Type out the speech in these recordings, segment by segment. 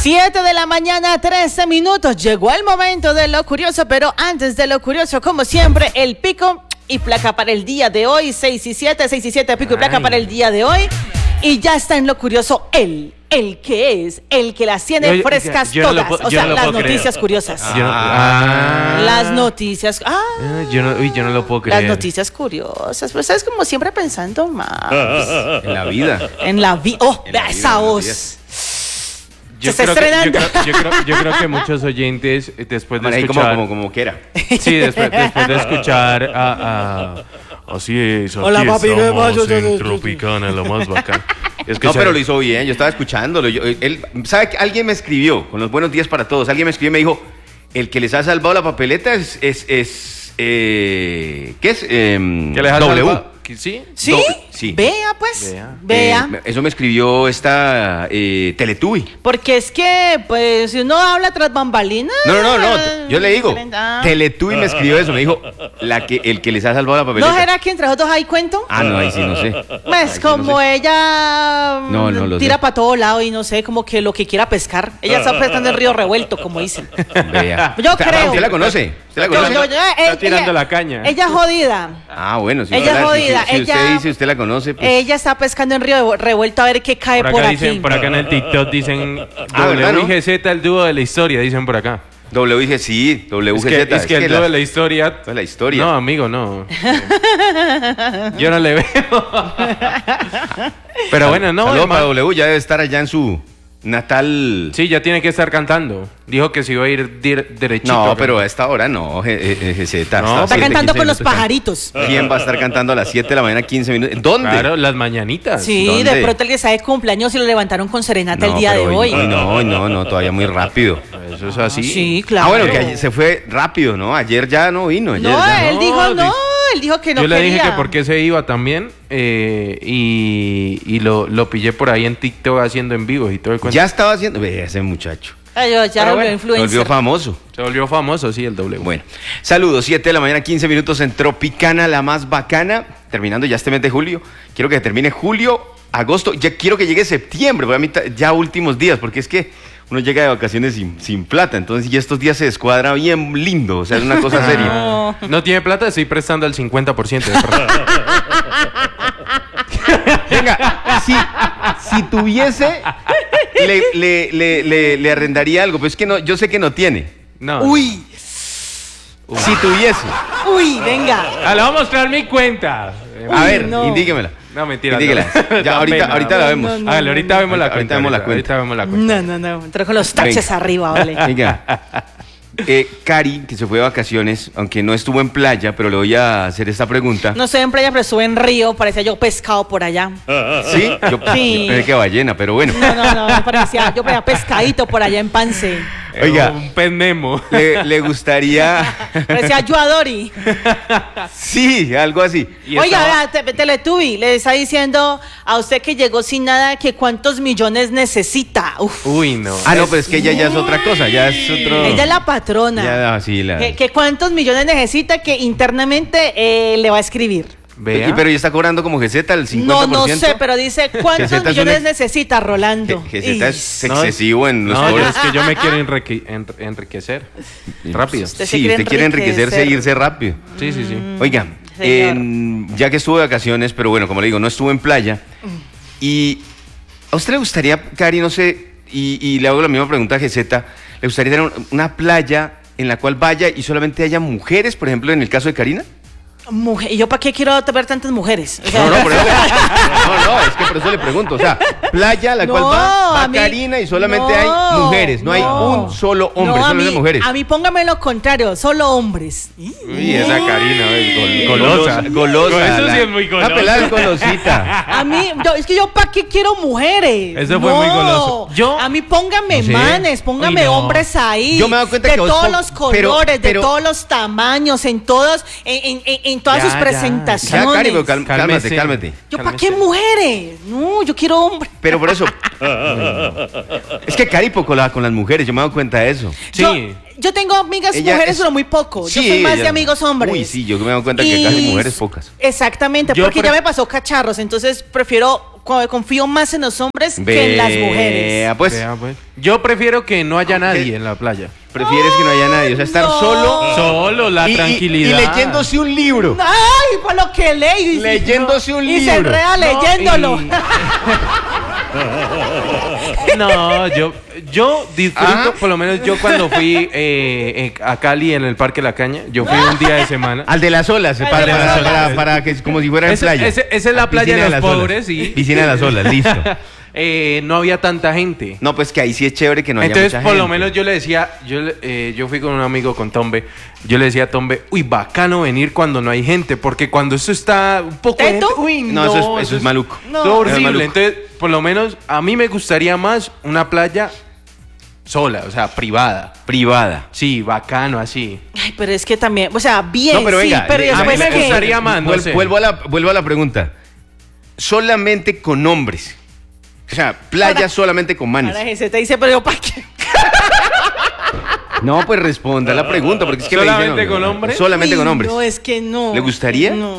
7 de la mañana, 13 minutos. Llegó el momento de lo curioso, pero antes de lo curioso, como siempre, el pico y placa para el día de hoy. 6 y 7, pico y placa para el día de hoy. Y ya está en lo curioso el que es, el que las tiene frescas todas. Las noticias curiosas. Las noticias. Yo no lo puedo creer. Las noticias curiosas. Pero sabes, como siempre pensando más. En la vida. En la vida. Oh, vea esa voz. Yo creo que muchos oyentes, después de escuchar... como quiera. Sí, después de escuchar así es, hola, aquí papi, estamos en Tropicana, lo más bacán. No, pero lo hizo bien, yo estaba escuchándolo. ¿Sabe que alguien me escribió, con los buenos días para todos, alguien me escribió y me dijo, el que les ha salvado la papeleta es ¿qué es? ¿Que les ha W. salvado? ¿Sí? ¿Sí? Sí. Vea, pues. Vea. Eso me escribió esta Teletubby. Porque es que, pues, si uno habla tras bambalinas... No. Yo le digo, Teletubby me escribió eso. Me dijo, el que les ha salvado la papeleta. ¿No era que entre los dos hay cuento? No, ahí sí no sé. Pues como ella tira para todo lado y no sé, como que lo que quiera pescar. Ella está pescando el río revuelto, como dicen. Vea. Yo creo. ¿Usted la conoce? Está tirando la caña. Ella es jodida. Bueno, si ella es jodida. Si usted dice, usted la conoce, pues... Ella está pescando en río revuelto a ver qué cae por aquí. Por acá en el TikTok dicen WGZ, el dúo de la historia, dicen por acá. WGZ, sí, WGZ. Es que el dúo de la historia... Es la historia. No, amigo, no. Yo no le veo. Pero bueno, no. Saludos para W, ya debe estar allá en su natal... Sí, ya tiene que estar cantando. Dijo que se iba a ir derechito. No, pero a esta hora no, GZ. Está cantando con los pajaritos. ¿Quién va a estar cantando a las 7 de la mañana, 15 minutos? ¿Dónde? Claro, las mañanitas. Sí, ¿dónde? de pronto el que está de cumpleaños y lo levantaron con serenata el día de hoy. No, todavía muy rápido. Eso es así. Sí, claro. Bueno, que ayer se fue rápido, ¿no? Ayer ya no vino. Él dijo que no quería. Yo le dije que por qué se iba también y lo pillé por ahí en TikTok haciendo en vivo y todo el cuento. Ya estaba haciendo... Ve ese muchacho. Ya lo veo influencer. Se volvió famoso. Se volvió famoso, sí, el W. Bueno, saludos, 7 de la mañana, 15 minutos en Tropicana, la más bacana. Terminando ya este mes de julio. Quiero que termine julio, agosto. Ya quiero que llegue septiembre, porque a mí ya últimos días, porque es que uno llega de vacaciones sin plata. Entonces ya estos días se descuadra bien lindo. O sea, es una cosa seria. No tiene plata, estoy prestando el 50% de Venga, si tuviese, le arrendaría algo, pero es que no, yo sé que no tiene. No. Uy. Si tuviese. Uy, venga. Le voy a mostrar mi cuenta. A ver, indíquemela. No, mentira. Indíquela. Ya, ahorita la vemos. Hágale, ahorita vemos la cuenta. Ahorita vemos la cuenta. No. Entró con los taxes arriba, vale. Venga. Cari, que se fue de vacaciones, aunque no estuvo en playa, pero le voy a hacer esta pregunta. No estuve en playa, pero estuve en río, parecía yo pescado por allá. ¿Sí? Yo pensé que ballena, pero bueno. No, yo parecía pescadito por allá en Pance. Oiga, un penemo. Le gustaría... Parecía yo a Dory. Sí, algo así. Oiga, Teletubby, le está diciendo a usted que llegó sin nada que cuántos millones necesita. Uf. Uy, no. No, pero es que ella ya es otra cosa, ya es otro... Ella es la patrona. Ya, sí, que cuántos millones necesita que internamente le va a escribir. Vea. Pero ya está cobrando como GZ el 50%. No sé, pero dice cuántos millones necesita Rolando. GZ es excesivo en los cobros. Es que yo me quiero enriquecer rápido. Usted quiere enriquecerse e irse rápido. Sí. Oiga, ya que estuve de vacaciones, pero bueno, como le digo, no estuve en playa. Y a usted le gustaría, Cari, no sé, y le hago la misma pregunta a GZ, ¿le gustaría tener una playa en la cual vaya y solamente haya mujeres, por ejemplo, en el caso de Karina? ¿Y yo para qué quiero ver tantas mujeres? O sea, no, es que por eso le pregunto. O sea, playa a la cual va Karina y solamente hay mujeres. No hay un solo hombre, solo hay mujeres. A mí póngame lo contrario, solo hombres. Uy, esa Karina, golosa. Eso sí es muy golosa. La pelada es golosita. A mí, es que yo para qué quiero mujeres. Eso fue muy goloso. A mí póngame manes, póngame hombres ahí. Yo me doy cuenta de que todos los colores, de todos los tamaños, en todos, en todas sus presentaciones. Ya, Cari, cálmate. ¿Yo para qué mujeres? No, yo quiero hombres. Pero por eso... es que Cari poco la con las mujeres, yo me doy cuenta de eso. Sí. Yo tengo amigas mujeres, pero muy poco. Sí, yo soy más de amigos hombres. Uy, sí, yo me doy cuenta que casi mujeres pocas. Exactamente, porque ya me pasó cacharros, entonces prefiero confío más en los hombres que en las mujeres. Pues. Yo prefiero que no haya nadie en la playa. Prefieres que no haya nadie, o sea, estar solo la tranquilidad. Y leyéndose un libro. Ay, por lo que leí. Leyéndose un libro. Y se enreda leyéndolo. No, yo disfruto, por lo menos yo cuando fui a Cali en el Parque La Caña, yo fui un día de semana. Al de las olas, para que como si fuera en playa. Esa es la playa de los pobres, sí. Piscina de las olas, listo. No había tanta gente. No, pues que ahí sí es chévere que no haya Entonces, mucha por gente. lo menos yo le decía, yo fui con un amigo, con Tombe, yo le decía a Tombe, uy, bacano venir cuando no hay gente, porque cuando eso está un poco... ¿Teto? Uy, no, eso es maluco. No. Es horrible. maluco. Entonces, por lo menos a mí me gustaría más una playa sola, o sea, privada. Privada. Sí, bacano, así. Ay, pero es que también, o sea, bien, No, pero venga, sí, pero a A mí después me que... gustaría más, no sé. Vuelvo a la pregunta. Solamente con hombres. O sea, playa Ahora- solamente con manes. Ahora se te dice, pero ¿para qué? No, pues responda la pregunta, porque es que ¿Solamente me dicen, con hombres? Solamente Uy, con hombres. No, es que no. ¿Le gustaría? No.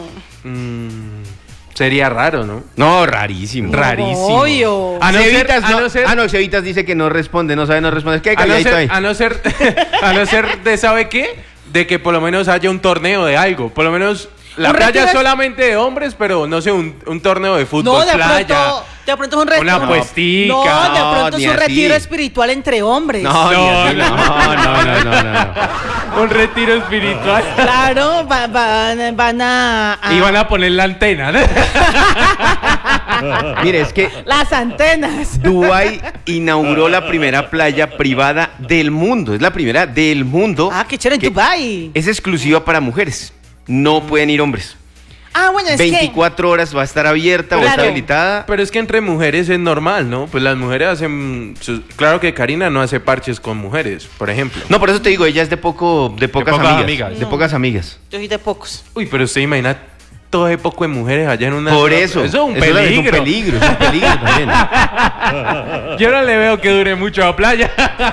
Sería raro, ¿no? No, rarísimo. Rarísimo. Obvio. A no ser- Cevitas a no ser- Ah, no, Cevitas dice que no responde, no sabe, no responde. Es que hay A no calladito ahí. ser, a no ser, a no ser de, ¿sabe qué? De que por lo menos haya un torneo de algo. Por lo menos la Un playa retiro es es- solamente de hombres, pero no sé, un torneo de fútbol, No, de playa. pronto es un retiro. Una apuestica. No, de No, pronto ni es un así. retiro espiritual entre hombres. No, No, ni así, no. Un retiro espiritual. Claro, van a... Y van a poner la antena, ¿no? Mire, es que Las antenas. Dubái inauguró la primera playa privada del mundo. Es la primera del mundo. Ah, qué chévere, en que Dubái. Es exclusiva para mujeres. No pueden ir hombres. Ah, bueno, es 24 horas va a estar abierta, va a estar Claro. habilitada. Pero es que entre mujeres es normal, ¿no? Pues las mujeres hacen... Claro que Karina no hace parches con mujeres, por ejemplo. No, por eso te digo, ella es de pocas pocas amigas. amigas. De pocas amigas. Yo soy de pocos. Uy, pero usted imagina todo ese poco de mujeres allá en una... Por eso. Eso es un Es un peligro. peligro, es un peligro también. Yo no le veo que dure mucho la playa.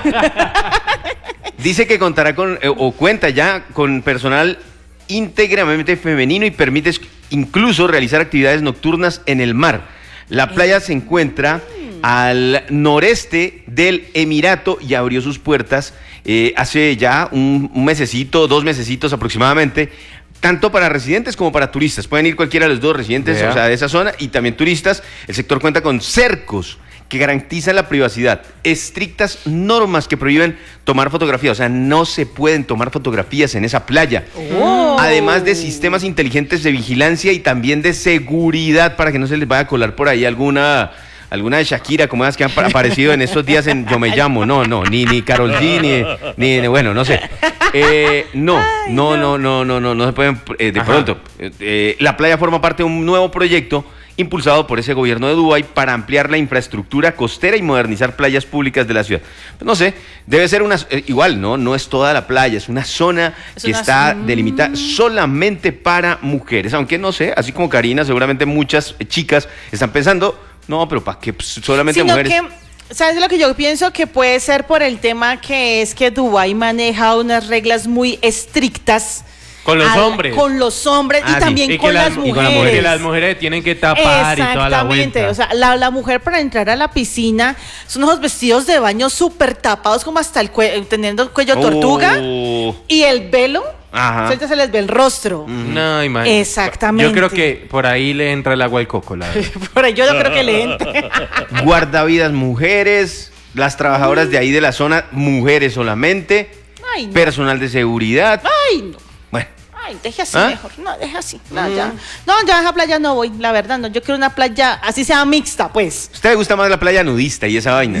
Dice que contará con, o cuenta ya con personal íntegramente femenino y permite incluso realizar actividades nocturnas en el mar. La playa se encuentra al noreste del Emirato y abrió sus puertas hace ya un mesecito, 2 mesecitos aproximadamente, tanto para residentes como para turistas. Pueden ir cualquiera de los dos, residentes, Vea. o sea, de esa zona, y también turistas. El sector cuenta con cercos que garantizan la privacidad, estrictas normas que prohíben tomar fotografías, o sea, no se pueden tomar fotografías en esa playa. Oh. Además de sistemas inteligentes de vigilancia y también de seguridad para que no se les vaya a colar por ahí alguna de Shakira, como esas que han aparecido en estos días en Yo Me Llamo. No, ni Karol G, ni bueno, no sé. No se pueden, de Ajá. pronto. La playa forma parte de un nuevo proyecto impulsado por ese gobierno de Dubái para ampliar la infraestructura costera y modernizar playas públicas de la ciudad. Pues no sé, debe ser igual, no es toda la playa, es una zona Es que una está zona- delimitada solamente para mujeres, aunque no sé, así como Karina, seguramente muchas chicas están pensando, no, pero ¿para qué? Pues solamente Sino mujeres. que, ¿sabes lo que yo pienso? Que puede ser por el tema que es que Dubái maneja unas reglas muy estrictas. Con los hombres. Con los hombres Ah, y sí. también Y con las y con las mujeres. mujeres. Que las mujeres tienen que tapar y toda la Exactamente, vuelta. o sea, la mujer para entrar a la piscina son unos vestidos de baño súper tapados como hasta el cuello, teniendo el cuello tortuga Oh. y el velo, Ajá. entonces se les ve el rostro. No, imagínate. Exactamente. Yo creo que por ahí le entra el agua al coco, la verdad. Por ahí yo no creo que le entre. Guardavidas mujeres, las trabajadoras de ahí de la zona, mujeres solamente, Ay, no. personal de seguridad. Ay, no. Bueno, Ay, deje así ¿Ah? mejor. No, deje así. No, ya. No, ya a esa playa no voy, la verdad, no. Yo quiero una playa, así sea mixta, pues. ¿a usted le gusta más la playa nudista y esa vaina?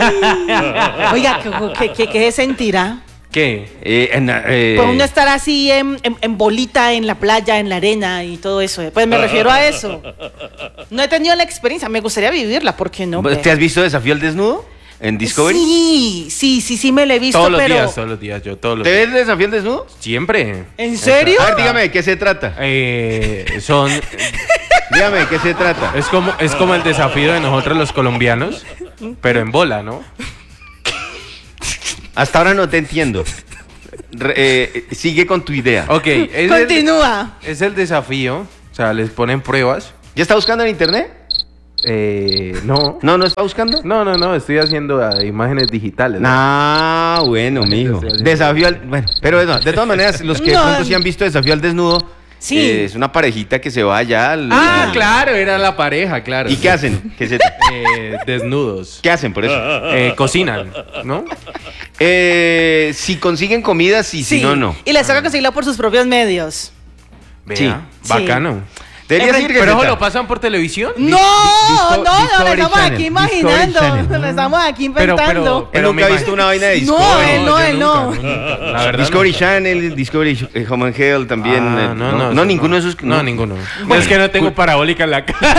Oiga, ¿qué se sentirá? ¿Qué? Por uno estar así en bolita en la playa, en la arena y todo eso. Pues me refiero a eso. No he tenido la experiencia, me gustaría vivirla, ¿por qué no? ¿Te has visto Desafío al Desnudo en Discovery? Sí, me lo he visto, Todos los pero... días, yo todos los ¿Te días. ves Desafío al Desnudo? Siempre. ¿En serio? A ver, dígame, ¿de qué se trata? Son... Dígame, ¿de qué se trata? Es como el desafío de nosotros los colombianos, pero en bola, ¿no? Hasta ahora no te entiendo. Sigue con tu idea. Ok, Continúa. es el desafío, o sea, les ponen pruebas. ¿Ya está buscando en internet? No. ¿No está buscando? No, estoy haciendo imágenes digitales. Ah, bueno, mijo. Desafío al... Bueno, pero no, de todas maneras, los que de pronto sí han visto Desafío al Desnudo, sí. Es una parejita que se va allá Claro, era la pareja, claro. ¿Y qué hacen? Desnudos. ¿Qué hacen por eso? Cocinan, ¿no? Si consiguen comida, sí, si no, no. Y les toca conseguirlo por sus propios medios. Vea, Sí. bacano. Debería ir, ¿Pero lo pasan por televisión? No, Discovery estamos Channel, aquí imaginando, Discovery Channel. nos estamos aquí inventando. Él nunca ha visto una vaina de Discovery. No. La verdad, Discovery Channel, Discovery Home and Health también. No, ninguno de esos. No, ninguno. Es que no tengo parabólica en la casa.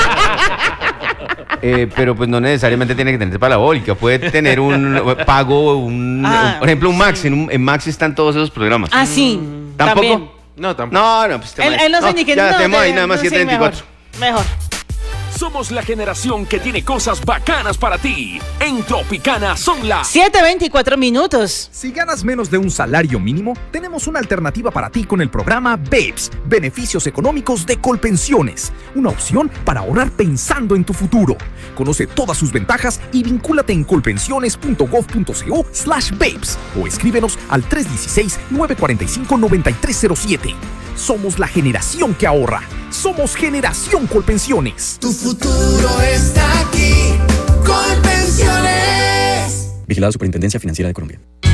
Pero pues no necesariamente tiene que tener parabólica. Puede tener un pago, por ejemplo, un Max. En Max están todos esos programas. Ah, sí. ¿Tampoco? También. No, tampoco. No, pues Él no sé ni qué. Ya tenemos ahí nada más 724. Mejor. Somos la generación que tiene cosas bacanas para ti. En Tropicana son las 7:24 minutos. Si ganas menos de un salario mínimo, tenemos una alternativa para ti con el programa BEPS, Beneficios Económicos de Colpensiones. Una opción para ahorrar pensando en tu futuro. Conoce todas sus ventajas y vincúlate en colpensiones.gov.co/BEPS o escríbenos al 316-945-9307. Somos la generación que ahorra. Somos Generación Colpensiones. Tu futuro está aquí. Colpensiones. Vigilado Superintendencia Financiera de Colombia.